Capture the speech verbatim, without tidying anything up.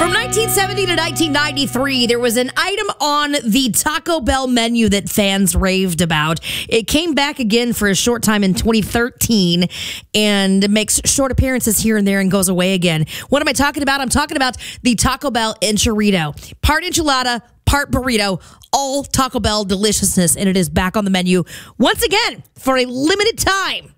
From nineteen seventy to nineteen ninety-three, there was an item on the Taco Bell menu that fans raved about. It came back again for a short time in twenty thirteen and makes short appearances here and there and goes away again. What am I talking about? I'm talking about the Taco Bell Enchilada. Part enchilada, part burrito, all Taco Bell deliciousness, and it is back on the menu once again for a limited time.